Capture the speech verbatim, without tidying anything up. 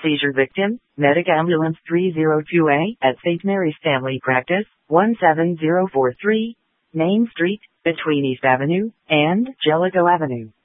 Seizure victim, Medica Ambulance three oh two A at Saint Mary's Family Practice, one seven zero four three, Main Street, between East Avenue and Jellicoe Avenue.